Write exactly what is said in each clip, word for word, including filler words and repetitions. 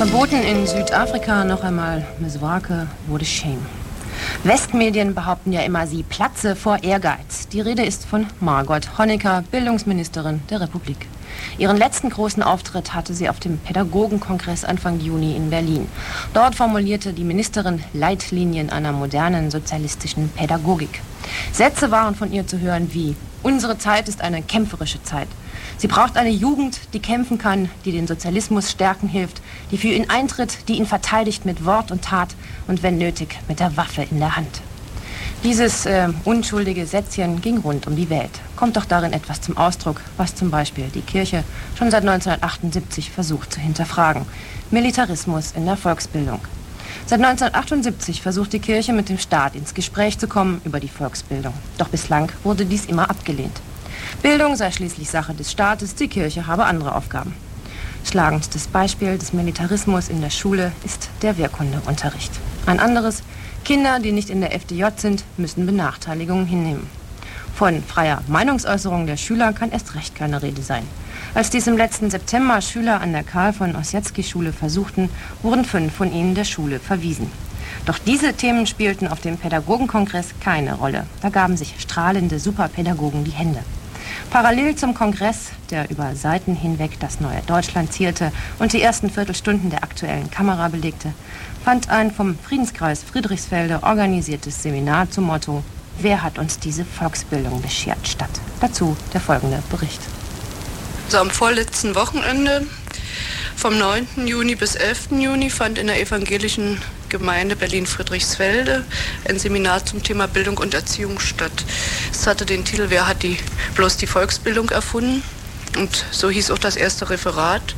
Verboten in Südafrika noch einmal Miswake wurde Shame. Westmedien behaupten ja immer, sie platze vor Ehrgeiz. Die Rede ist von Margot Honecker, Bildungsministerin der Republik. Ihren letzten großen Auftritt hatte sie auf dem Pädagogenkongress Anfang Juni in Berlin. Dort formulierte die Ministerin Leitlinien einer modernen sozialistischen Pädagogik. Sätze waren von ihr zu hören wie: Unsere Zeit ist eine kämpferische Zeit. Sie braucht eine Jugend, die kämpfen kann, die den Sozialismus stärken hilft, die für ihn eintritt, die ihn verteidigt mit Wort und Tat und wenn nötig mit der Waffe in der Hand. Dieses äh, unschuldige Sätzchen ging rund um die Welt. Kommt doch darin etwas zum Ausdruck, was zum Beispiel die Kirche schon seit neunzehnhundertachtundsiebzig versucht zu hinterfragen: Militarismus in der Volksbildung. Seit neunzehnhundertachtundsiebzig versucht die Kirche mit dem Staat ins Gespräch zu kommen über die Volksbildung. Doch bislang wurde dies immer abgelehnt. Bildung sei schließlich Sache des Staates, die Kirche habe andere Aufgaben. Schlagendstes Beispiel des Militarismus in der Schule ist der Wehrkundeunterricht. Ein anderes: Kinder, die nicht in der F D J sind, müssen Benachteiligungen hinnehmen. Von freier Meinungsäußerung der Schüler kann erst recht keine Rede sein. Als dies im letzten September Schüler an der Karl von Ossietzky-Schule versuchten, wurden fünf von ihnen der Schule verwiesen. Doch diese Themen spielten auf dem Pädagogenkongress keine Rolle. Da gaben sich strahlende Superpädagogen die Hände. Parallel zum Kongress, der über Seiten hinweg das neue Deutschland zierte und die ersten Viertelstunden der aktuellen Kamera belegte, fand ein vom Friedenskreis Friedrichsfelde organisiertes Seminar zum Motto: Wer hat uns diese Volksbildung beschert statt? Dazu der folgende Bericht. Also am vorletzten Wochenende, vom neunten Juni bis elften Juni, fand in der evangelischen Gemeinde Berlin-Friedrichsfelde ein Seminar zum Thema Bildung und Erziehung statt. Es hatte den Titel „Wer hat die, bloß die Volksbildung erfunden?" Und so hieß auch das erste Referat,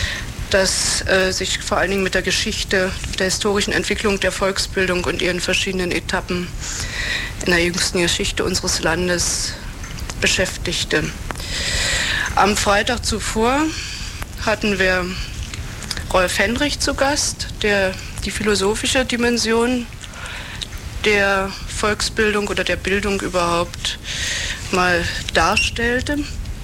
das äh, sich vor allen Dingen mit der Geschichte, der historischen Entwicklung der Volksbildung und ihren verschiedenen Etappen in der jüngsten Geschichte unseres Landes beschäftigte. Am Freitag zuvor hatten wir Rolf Henrich zu Gast, der die philosophische Dimension der Volksbildung oder der Bildung überhaupt mal darstellte.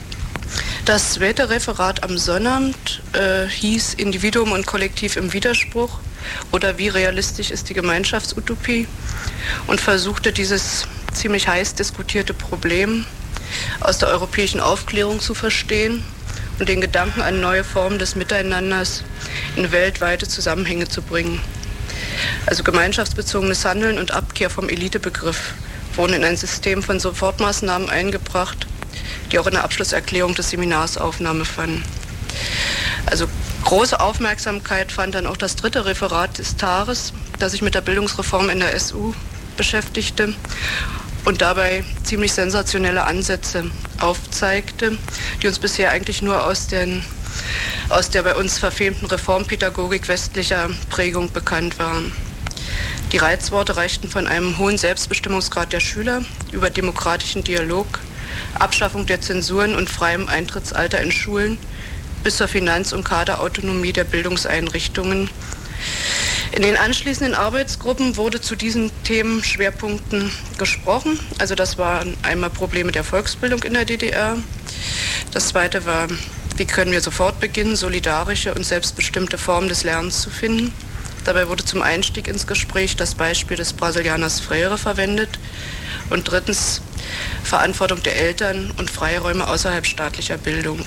Das zweite Referat am Sonnabend äh, hieß Individuum und Kollektiv im Widerspruch oder Wie realistisch ist die Gemeinschaftsutopie und versuchte dieses ziemlich heiß diskutierte Problem aus der europäischen Aufklärung zu verstehen und den Gedanken an neue Formen des Miteinanders in weltweite Zusammenhänge zu bringen. Also gemeinschaftsbezogenes Handeln und Abkehr vom Elitebegriff wurden in ein System von Sofortmaßnahmen eingebracht, die auch in der Abschlusserklärung des Seminars Aufnahme fanden. Also große Aufmerksamkeit fand dann auch das dritte Referat des Tages, das sich mit der Bildungsreform in der S U beschäftigte und dabei ziemlich sensationelle Ansätze aufzeigte, die uns bisher eigentlich nur aus, den, aus der bei uns verfemten Reformpädagogik westlicher Prägung bekannt waren. Die Reizworte reichten von einem hohen Selbstbestimmungsgrad der Schüler über demokratischen Dialog, Abschaffung der Zensuren und freiem Eintrittsalter in Schulen bis zur Finanz- und Kaderautonomie der Bildungseinrichtungen. In den anschließenden Arbeitsgruppen wurde zu diesen Themenschwerpunkten gesprochen. Also das waren einmal Probleme der Volksbildung in der D D R. Das zweite war, wie können wir sofort beginnen, solidarische und selbstbestimmte Formen des Lernens zu finden. Dabei wurde zum Einstieg ins Gespräch das Beispiel des Brasilianers Freire verwendet. Und drittens Verantwortung der Eltern und Freiräume außerhalb staatlicher Bildung.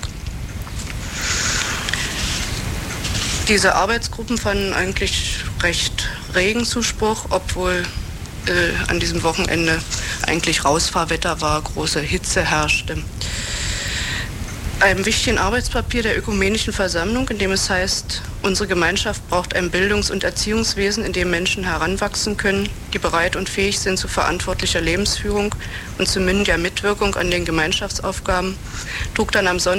Diese Arbeitsgruppen fanden eigentlich recht regen Zuspruch, obwohl äh, an diesem Wochenende eigentlich Rausfahrwetter war, große Hitze herrschte. Einem wichtigen Arbeitspapier der Ökumenischen Versammlung, in dem es heißt, unsere Gemeinschaft braucht ein Bildungs- und Erziehungswesen, in dem Menschen heranwachsen können, die bereit und fähig sind zu verantwortlicher Lebensführung und zu mündiger Mitwirkung an den Gemeinschaftsaufgaben, trug dann am Sonntag